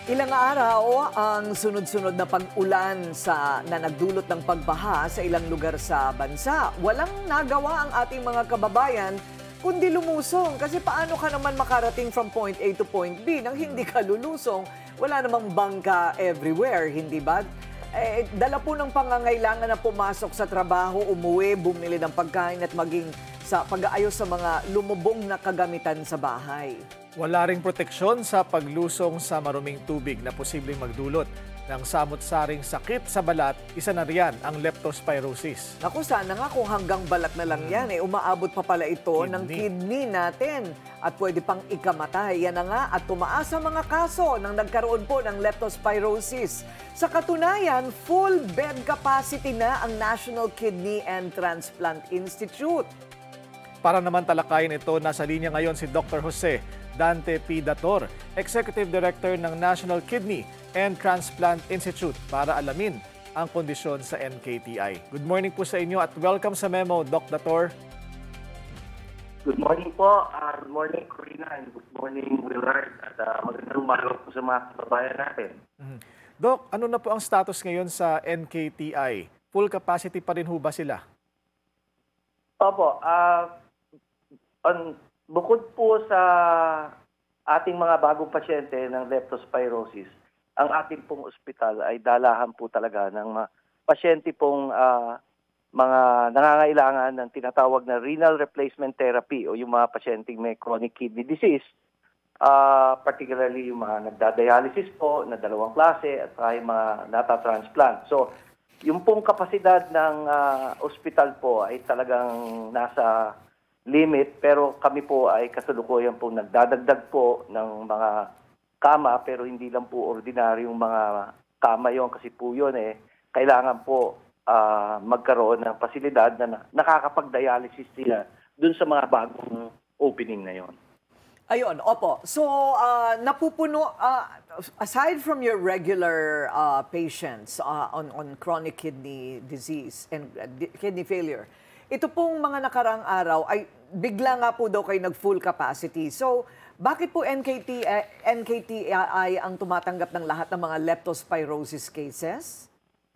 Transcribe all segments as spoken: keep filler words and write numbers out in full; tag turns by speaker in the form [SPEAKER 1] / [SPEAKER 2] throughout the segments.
[SPEAKER 1] Ilang araw ang sunod-sunod na pag-ulan sa na nagdulot ng pagbaha sa ilang lugar sa bansa. Walang nagawa ang ating mga kababayan kundi lumusong. Kasi paano ka naman makarating from point A to point B nang hindi ka lulusong? Wala namang bangka everywhere, hindi ba? Eh, dala po ng pangangailangan na pumasok sa trabaho, umuwi, bumili ng pagkain at maging sa pag-aayos sa mga lumubog na kagamitan sa bahay.
[SPEAKER 2] Wala ring proteksyon sa paglusong sa maruming tubig na posibleng magdulot ng samot-saring sakit sa balat. Isa na riyan ang leptospirosis.
[SPEAKER 1] Naku, sana nga kung hanggang balat na lang yan, eh, umaabot pa pala ito
[SPEAKER 2] Kidney.
[SPEAKER 1] ng kidney natin at pwede pang ikamatay. Yan na nga at tumaas ang mga kaso nang nagkaroon po ng leptospirosis. Sa katunayan, full bed capacity na ang National Kidney and Transplant Institute.
[SPEAKER 2] Para naman talakayin ito, nasa linya ngayon si Doctor Jose Dante P. Dator, Executive Director ng National Kidney and Transplant Institute para alamin ang kondisyon sa N K T I. Good morning po sa inyo at welcome sa Memo, Doc Dator.
[SPEAKER 3] Good morning po. Uh, good morning, Corina, and good morning, Willard. At uh, magandang umaga po sa mga kababayan natin.
[SPEAKER 2] Mm-hmm. Doc, ano na po ang status ngayon sa N K T I? Full capacity pa rin ho ba sila?
[SPEAKER 3] Opo. Uh, on, bukod po sa ating mga bagong pasyente ng leptospirosis, ang ating pong ospital ay dalahan po talaga ng mga pasyente pong uh, mga nangangailangan ng tinatawag na renal replacement therapy o yung mga pasyenteng may chronic kidney disease, uh, particularly yung mga nagdadialysis po na dalawang klase at saka yung mga natatransplant. So, yung pong kapasidad ng uh, ospital po ay talagang nasa limit, pero kami po ay kasalukuyan po nagdadagdag po ng mga kama, pero hindi lang po ordinaryong mga kama yon kasi po yun eh, kailangan po uh, magkaroon ng pasilidad na nakakapag-dialysis sila dun sa mga bagong opening na yon.
[SPEAKER 1] Ayun, opo. So, uh, napupuno, uh, aside from your regular uh, patients uh, on, on chronic kidney disease and uh, kidney failure, ito pong mga nakarang araw ay bigla nga po daw kayo nag-full capacity. So, bakit po N K T, uh, N K T I ang tumatanggap ng lahat ng mga leptospirosis cases?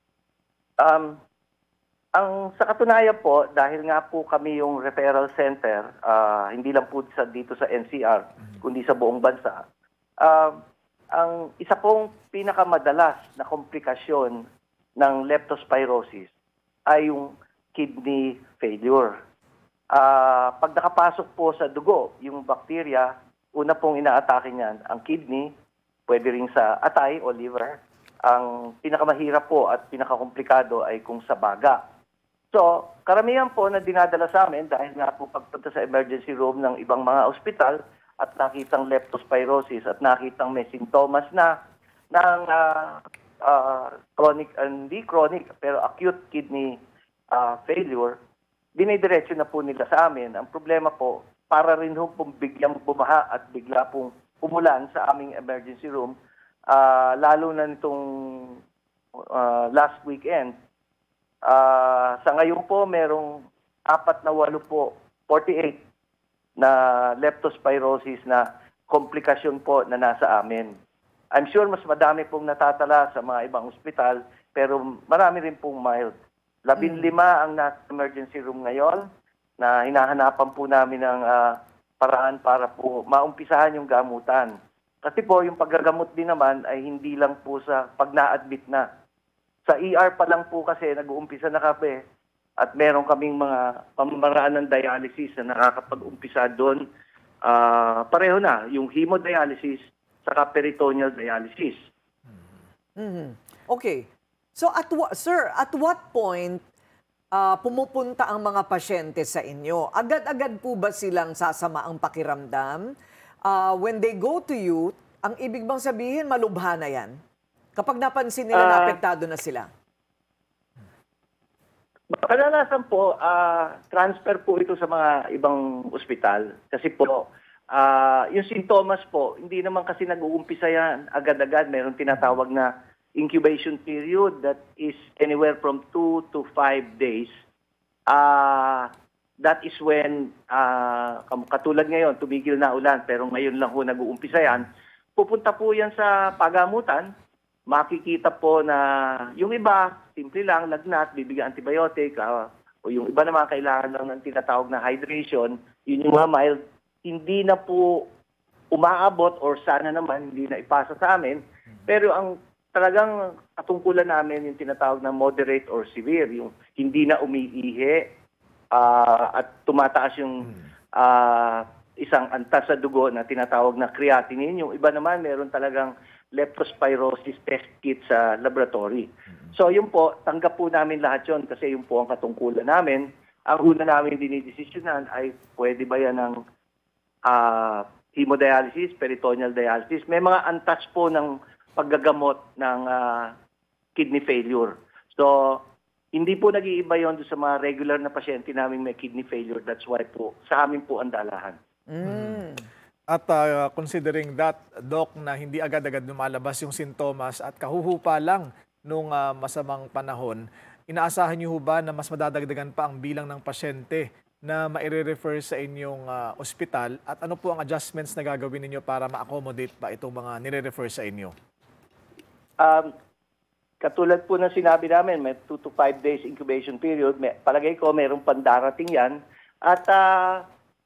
[SPEAKER 3] Um, ang sa katunayan po, dahil nga po kami yung referral center, uh, hindi lang po sa, dito sa N C R, kundi sa buong bansa, uh, ang isa pong pinakamadalas na komplikasyon ng leptospirosis ay yung kidney failure. Uh, pag nakapasok po sa dugo, yung bacteria, una pong inaatake niyan ang kidney, pwede rin sa atay o liver. Ang pinakamahirap po at pinakakomplikado ay kung sa baga. So, karamihan po na dinadala sa amin dahil nga po pagpunta sa emergency room ng ibang mga ospital at nakitang leptospirosis at nakitang may sintomas na ng uh, uh, chronic, uh, hindi chronic, pero acute kidney Uh, failure, dinidiretso na po nila sa amin. Ang problema po, para rin ho pong biglang bumaha at bigla pong umulan sa aming emergency room, uh, lalo na nitong uh, last weekend. Uh, sa ngayon po, merong apat na walo po, forty-eight na leptospirosis na komplikasyon po na nasa amin. I'm sure mas madami pong natatala sa mga ibang ospital, pero marami rin pong mild. Labing lima ang nasa emergency room ngayon na hinahanapan po namin ng uh, paraan para po maumpisahan yung gamutan. Kasi po yung paggagamot din naman ay hindi lang po sa pag na-admit na. Sa E R pa lang po kasi nag-uumpisa na kami at meron kaming mga pamamaraan ng dialysis na nakakapag-umpisa doon. Uh, pareho na, yung hemodialysis saka peritoneal dialysis.
[SPEAKER 1] Mm-hmm. Okay. So, at wa- sir, at what point uh, pumupunta ang mga pasyente sa inyo? Agad-agad po ba silang sasama ang pakiramdam? Uh, when they go to you, ang ibig bang sabihin, malubha na yan? Kapag napansin nila
[SPEAKER 3] Uh,
[SPEAKER 1] na apektado na sila?
[SPEAKER 3] Kadalasan po, uh, transfer po ito sa mga ibang ospital. Kasi po, uh, yung sintomas po, hindi naman kasi nag-uumpisa yan agad-agad. Meron tinatawag na incubation period that is anywhere from two to five days. Uh, that is when, uh, katulad ngayon, tumigil na ulan, pero ngayon lang ho nag-uumpisa yan. pupunta po yan sa pagamutan, makikita po na yung iba, simple lang, lagnat, bibigyan antibiotic, ah, o yung iba naman kailangan lang ng tinatawag na hydration, yun yung mga mild, hindi na po umaabot or sana naman hindi na ipasa sa amin. Pero ang talagang katungkulan namin yung tinatawag na moderate or severe, yung hindi na umiihi ah, at tumataas yung ah, isang antas sa dugo na tinatawag na creatinine. Yung iba naman meron talagang leptospirosis test kit sa laboratory. So yun po, tanggap po namin lahat yun kasi yun po ang katungkulan namin. Ang una namin dinidesisyonan ay pwede ba yan ng ah, hemodialysis, peritoneal dialysis. May mga antas po ng paggagamot ng ah, kidney failure. So, hindi po nag-iiba yun doon sa mga regular na pasyente namin may kidney failure. That's why po, sa amin po ang dalahan.
[SPEAKER 1] Mm.
[SPEAKER 2] At ah, considering that, Doc, na hindi agad-agad lumalabas yung sintomas at kahuhupa lang nung ah, masamang panahon, inaasahan niyo ho ba na mas madadagdagan pa ang bilang ng pasyente na maire-refer sa inyong ah, ospital? At ano po ang adjustments na gagawin ninyo para ma-accommodate pa itong mga nire-refer sa inyo?
[SPEAKER 3] Um, katulad po ng sinabi namin, may two to five days incubation period. May, palagay ko mayroong pandarating yan. At ah,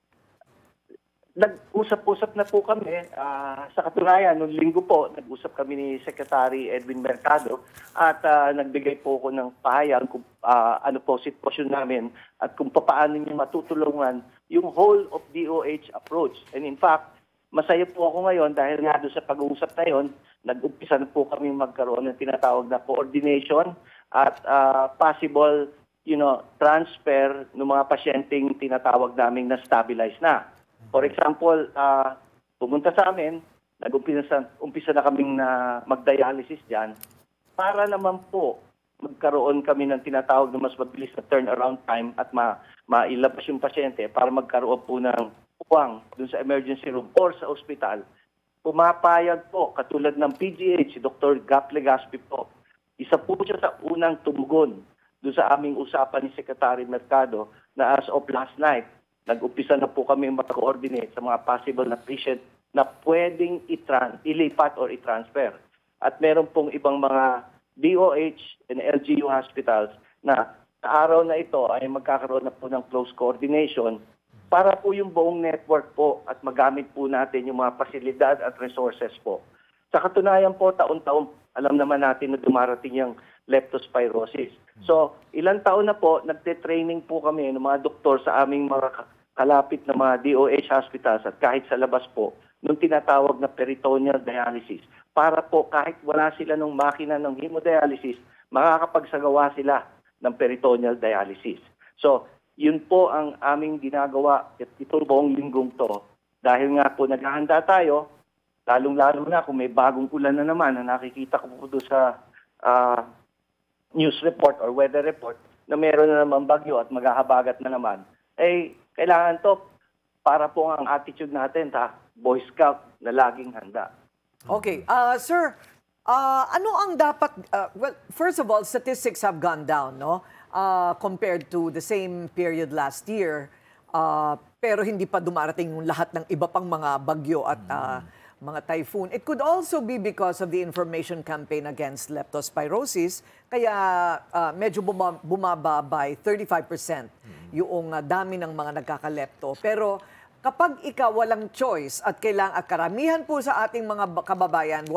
[SPEAKER 3] nag-usap-usap na po kami. Ah, sa katunayan, noong linggo po, nag-usap kami ni Secretary Edwin Mercado at ah, nagbigay po ako ng pahayag kung ah, ano po sitwasyon namin at kung paano niyo matutulungan yung whole of D O H approach. And in fact, masaya po ako ngayon dahil nga doon sa pag-uusap na yon, nag-umpisa na po kami magkaroon ng tinatawag na coordination at ah, possible you know, transfer ng mga pasyenteng tinatawag naming na stabilize na. For example, ah, pumunta sa amin, nag-umpisa sa, umpisa na kaming na mag-dialysis dyan para naman po magkaroon kami ng tinatawag na mas mabilis na turnaround time at ma mailabas yung pasyente para magkaroon po ng puwang dun sa emergency room or sa ospital. Pumapayag po, katulad ng P G H, si Doctor Gap Legaspi po, isa po siya sa unang tumugon doon sa aming usapan ni Secretary Mercado na as of last night, nag-umpisa na po kami mag-coordinate sa mga possible na patient na pwedeng itran ilipat or i-transfer. At meron pong ibang mga D O H and L G U hospitals na sa araw na ito ay magkakaroon na po ng close coordination para po yung buong network po at magamit po natin yung mga pasilidad at resources po. Sa katunayan po, taon-taon, alam naman natin na dumarating yung leptospirosis. So, ilang taon na po, nagte-training po kami ng mga doktor sa aming mga kalapit na mga D O H hospitals at kahit sa labas po, nung tinatawag na peritoneal dialysis. Para po kahit wala sila ng makina ng hemodialysis, makakapagsagawa sila ng peritoneal dialysis. So, yun po ang aming ginagawa itong buong linggong to. Dahil nga po naghahanda tayo, lalong-lalo na kung may bagong ulan na naman na nakikita ko po doon sa uh, news report or weather report na meron na naman bagyo at maghahabagat na naman, eh, kailangan to para po ang attitude natin, ta, Boy Scout na laging handa.
[SPEAKER 1] Okay. Uh, sir, uh, ano ang dapat... Uh, well, first of all, statistics have gone down, no? Uh, compared to the same period last year. Uh, pero hindi pa dumarating yung lahat ng iba pang mga bagyo at uh, mga typhoon. It could also be because of the information campaign against leptospirosis. Kaya uh, medyo buma- bumaba by thirty-five percent yung uh, dami ng mga nagkakalepto. Pero kapag ikaw walang choice at kailangan, karamihan po sa ating mga kababayan,